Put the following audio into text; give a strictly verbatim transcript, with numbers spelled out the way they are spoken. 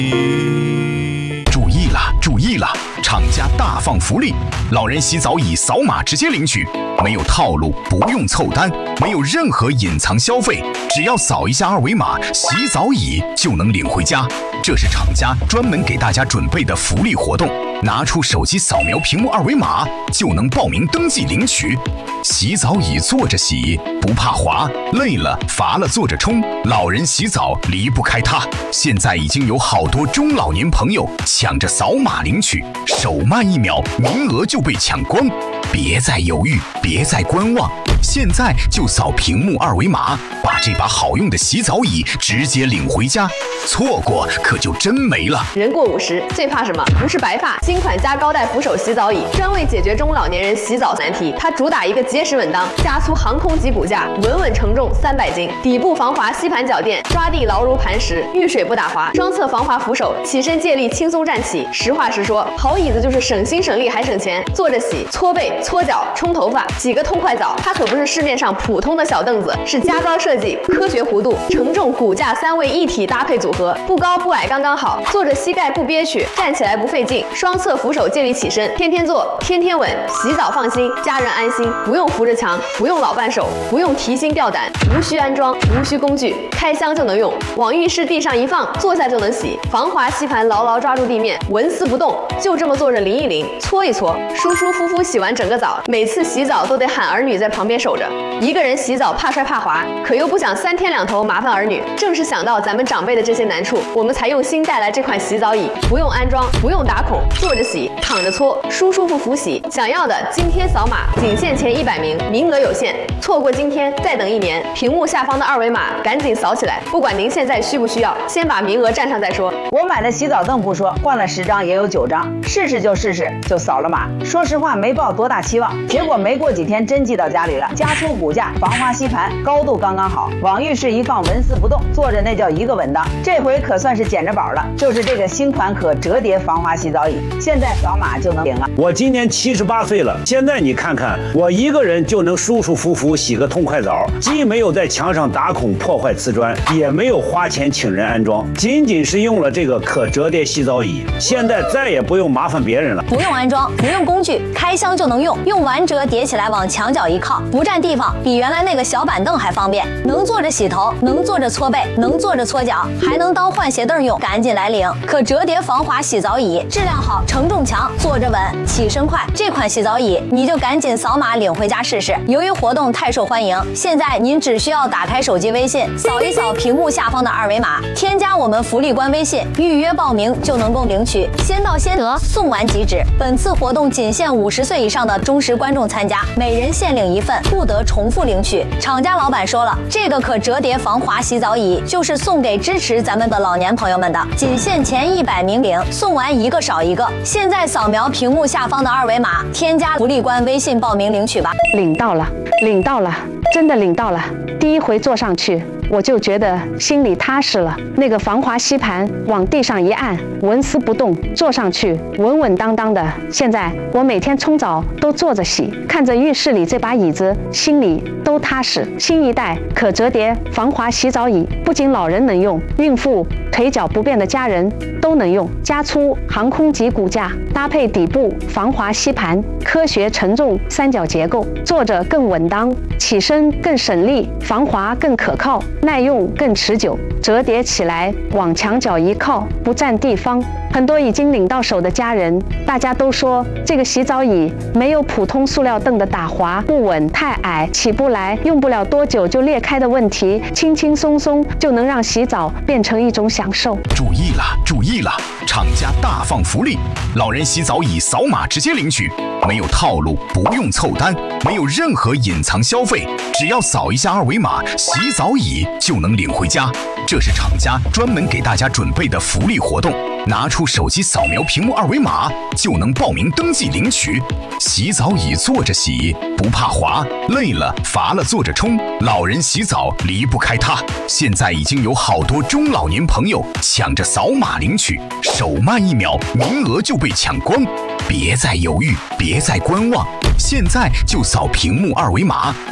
注意了，注意了！厂家大放福利，老人洗澡椅扫码直接领取，没有套路，不用凑单，没有任何隐藏消费，只要扫一下二维码，洗澡椅就能领回家。这是厂家专门给大家准备的福利活动，拿出手机扫描屏幕二维码就能报名登记领取。洗澡椅坐着洗，不怕滑，累了乏了坐着冲，老人洗澡离不开它。现在已经有好多中老年朋友抢着扫码领取，手慢一秒，名额就被抢光。别再犹豫，别再观望，现在就扫屏幕二维码，把这把好用的洗澡椅直接领回家。错过可就真没了。 人过五十最怕什么？不是白发。新款加高带扶手洗澡椅，专为解决中老年人洗澡难题。它主打一个结实稳当，加粗航空级骨架，稳稳承重三百斤，底部防滑吸盘脚垫，抓地牢如磐石，遇水不打滑。双侧防滑扶手，起身借力轻松站起。实话实说，好椅子就是省心省力还省钱。坐着洗，搓背、搓脚、冲头发，洗个痛快澡。它可不是市面上普通的小凳子，是加高设计、科学弧度、承重、骨架三位一体搭配组合，不高不矮刚刚好，坐着膝盖不憋屈，站起来不费劲。双侧扶手借力起身，天天坐，天天稳，洗澡放心，家人安心，不用扶着墙，不用老伴手，不用提心吊胆，无需安装，无需工具，开箱就能用，往浴室地上一放，坐下就能洗。防滑吸盘牢牢抓住地面，纹丝不动，就这么坐着淋一淋，搓一搓，舒舒服服洗完整个澡。每次洗澡都得喊儿女在旁边守着，一个人洗澡怕摔怕滑，可又不想三天两头麻烦儿女。正是想到咱们长辈的这些难处，我们才用心带来这款洗澡椅，不用安装，不用打孔，坐着洗，躺着搓，舒舒服服洗。想要的今天扫码，仅限前一百名，名额有限，错过今天再等一年。屏幕下方的二维码赶紧扫起来，不管您现在需不需要，先把名额占上再说。 我买的洗澡凳不说，换了十张也有九张，试试就试试，就扫了码。说实话没抱多大期望，结果没过几天真寄到家里了。加粗骨架，防滑吸盘，高度刚刚好，往浴室一放纹丝不动，坐着那叫一个稳当。这回可算是捡着宝了，就是这个新款可折叠防滑洗澡椅，现在扫码就能领了。 我今年七十八岁了，现在你看看，我一个人就能舒舒服服洗个痛快澡，既没有在墙上打孔破坏瓷砖，也没有花钱请人安装，仅仅是用了这个可折叠洗澡椅，现在再也不用麻烦别人了。 不用安装，不用工具，开箱就能用，用完折叠起来往墙角一靠，不占地方，比原来那个小板凳还方便。能坐着洗头，能坐着搓背，能坐着搓脚，还能当换鞋凳用，赶紧来领！可折叠防滑洗澡椅，质量好，承重强，坐着稳，起身快。这款洗澡椅你就赶紧扫码领回家试试。由于活动太受欢迎，现在您只需要打开手机微信，扫一扫屏幕下方的二维码，添加我们福利官微信，预约报名就能够领取，先到先得，送完即止。本次活动仅限五十岁以上的忠实观众参加，每人限领一份，不得重复领取。厂家老板说了，这个可折叠防滑洗澡椅就是送给支持咱们的老年朋友们的，仅限前一百名领，送完一个少一个。现在扫描屏幕下方的二维码，添加福利官微信报名领取吧。 领到了，领到了，真的领到了。第一回坐上去，我就觉得心里踏实了。那个防滑吸盘往地上一按，纹丝不动，坐上去稳稳当当的。现在我每天冲澡都坐着洗，看着浴室里这把椅子，心里都踏实。新一代可折叠防滑洗澡椅，不仅老人能用，孕妇、腿脚不便的家人都能用。加粗航空级骨架，搭配底部防滑吸盘，科学承重三角结构，坐着更稳当，起身更省力，防滑更可靠，耐用更持久。折叠起来往墙角一靠，不占地方。很多已经领到手的家人，大家都说这个洗澡椅没有普通塑料凳的打滑、不稳、太矮、起不来、用不了多久就裂开的问题，轻轻松松就能让洗澡变成一种享受。 注意了，注意了！厂家大放福利，老人洗澡椅扫码直接领取，没有套路，不用凑单，没有任何隐藏消费，只要扫一下二维码，洗澡椅就能领回家。这是厂家专门给大家准备的福利活动，拿出手机扫描屏幕二维码就能报名登记领取。洗澡椅坐着洗，不怕滑，累了乏了坐着冲，老人洗澡离不开它。现在已经有好多中老年朋友抢着扫码领取，手慢一秒，名额就被抢光。别再犹豫，别再观望，现在就扫屏幕二维码。